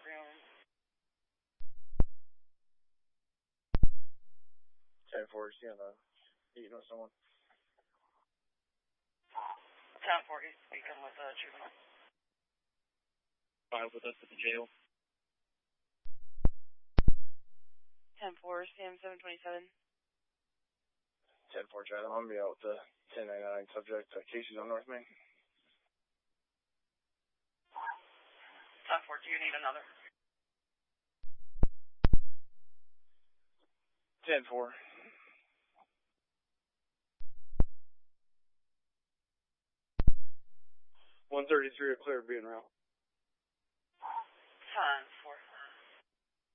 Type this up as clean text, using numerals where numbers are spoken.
room. 10-4, see on the eating with someone. 10-4, he's speaking with a juvenile. 5 with us at the jail. 10-4, Sam 727. 10-4, Chad. I'm going to be out with the 1099 subject. Casey's on North Main. 10-4, do you need another? 10-4. 133 a clear being route. 10-4.